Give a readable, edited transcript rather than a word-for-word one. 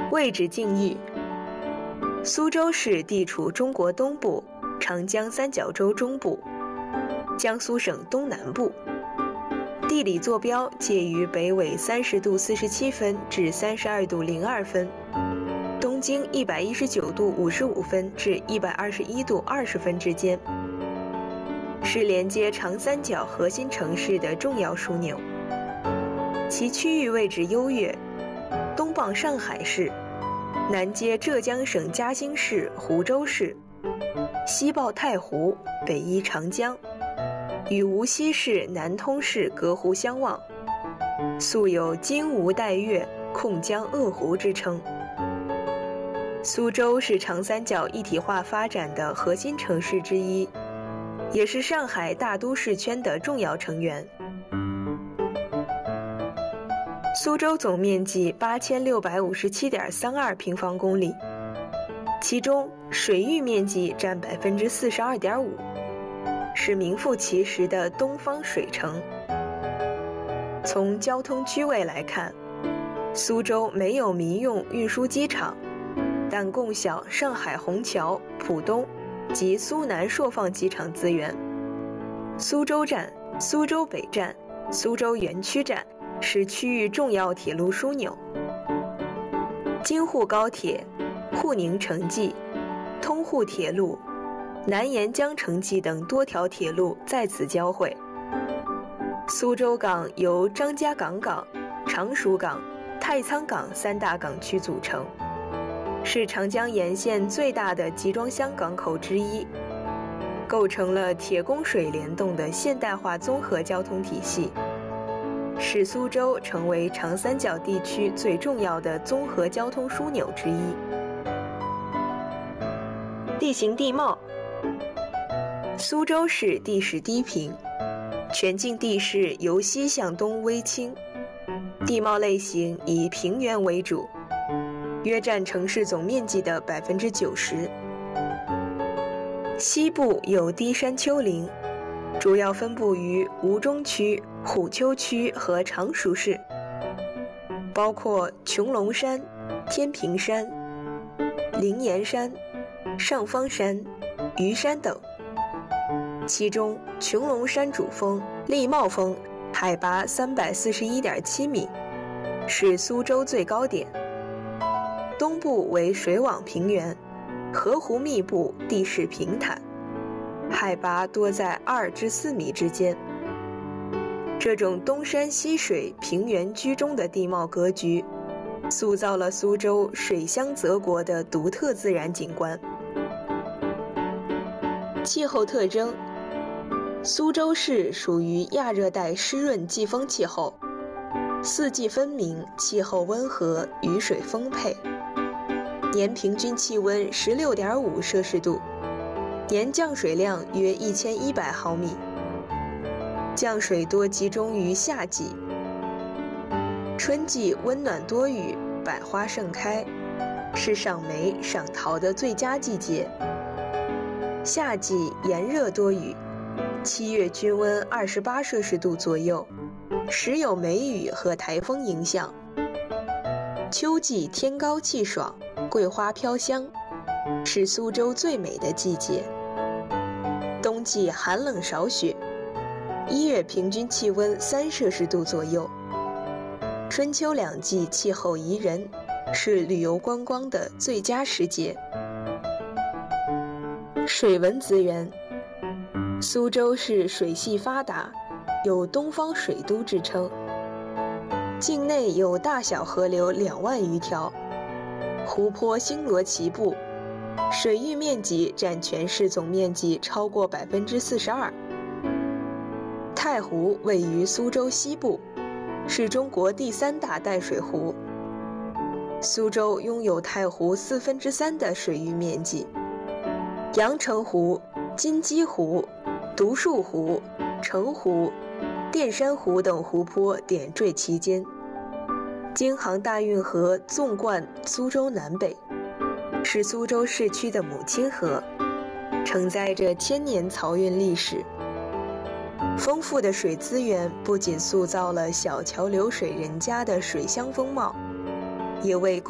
位置境遇：苏州市地处中国东部，长江三角洲中部，江苏省东南部，地理坐标介于北纬30度47分至32度02分，东经119度55分至121度20分之间，是连接长三角核心城市的重要枢纽。其区域位置优越，东傍上海市，南接浙江省嘉兴市、湖州市，西抱太湖，北依长江，与无锡市、南通市隔湖相望，素有金吴带月、控江鄂湖之称。苏州是长三角一体化发展的核心城市之一，也是上海大都市圈的重要成员。苏州总面积8657.32平方公里，其中水域面积占42.5%，是名副其实的东方水城。从交通区位来看，苏州没有民用运输机场，但共享上海虹桥、浦东及苏南硕放机场资源。苏州站、苏州北站、苏州园区站是区域重要铁路枢纽。京沪高铁、沪宁城际、通沪铁路、南沿江城际等多条铁路在此交汇。苏州港由张家港港、常熟港、太仓港三大港区组成，是长江沿线最大的集装箱港口之一，构成了铁供水联动的现代化综合交通体系，使苏州成为长三角地区最重要的综合交通枢纽之一。地形地貌：苏州市地势低平，全境地势由西向东微倾，地貌类型以平原为主，约占城市总面积的90%。西部有低山丘陵，主要分布于吴中区、虎丘区和常熟市，包括穹窿山、天平山、灵岩山、上方山、虞山等。其中穹窿山主峰立茂峰海拔341.7米，是苏州最高点。东部为水网平原，河湖密布，地势平坦，海拔多在2至4米之间。这种东山西水、平原居中的地貌格局，塑造了苏州水乡泽国的独特自然景观。气候特征：苏州市属于亚热带湿润季风气候，四季分明，气候温和，雨水丰沛，年平均气温16.5摄氏度，年降水量约1100毫米，降水多集中于夏季。春季温暖多雨，百花盛开，是赏梅赏桃的最佳季节。夏季炎热多雨，7月均温28摄氏度左右，时有梅雨和台风影响。秋季天高气爽，桂花飘香，是苏州最美的季节。冬季寒冷少雪，1月平均气温3摄氏度左右。春秋两季气候宜人，是旅游观光的最佳时节。水文资源：苏州市水系发达，有东方水都之称，境内有大小河流2万余条，湖泊星罗棋布，水域面积占全市总面积超过42%。太湖位于苏州西部，是中国第3大淡水湖。苏州拥有太湖3/4的水域面积。阳澄湖、金鸡湖、独墅湖、澄湖、淀山湖等湖泊点缀其间。京杭大运河纵贯苏州南北，是苏州市区的母亲河，承载着千年漕运历史。丰富的水资源不仅塑造了小桥流水人家的水乡风貌，也为